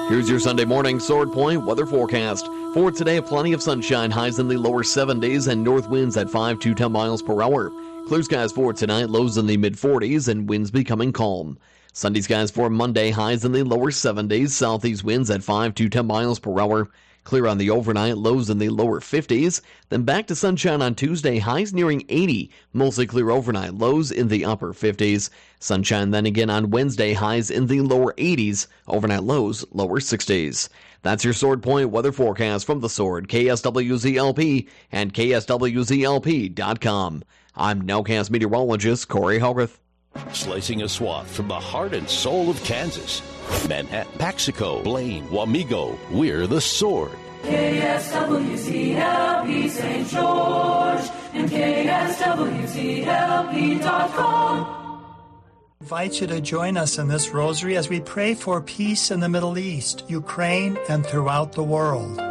Here's your Sunday morning Sword Point weather forecast. For today, plenty of sunshine, highs in the lower 70s and north winds at 5 to 10 miles per hour. Clear skies for tonight, lows in the mid-40s and winds becoming calm. Sunday skies for Monday, highs in the lower 70s, southeast winds at 5 to 10 miles per hour. Clear on the overnight, lows in the lower 50s. Then back to sunshine on Tuesday, highs nearing 80. Mostly clear overnight, lows in the upper 50s. Sunshine then again on Wednesday, highs in the lower 80s. Overnight lows, lower 60s. That's your Sword Point weather forecast from The Sword, KSWZLP, and KSWZLP.com. I'm Nowcast meteorologist Corey Hogarth. Slicing a swath from the heart and soul of Kansas. Manhattan, Paxico, Blaine, Wamego, we're The Sword. KSWZLP St. George and KSWZLP.com. Invite you to join us in this rosary as we pray for peace in the Middle East, Ukraine, and throughout the world.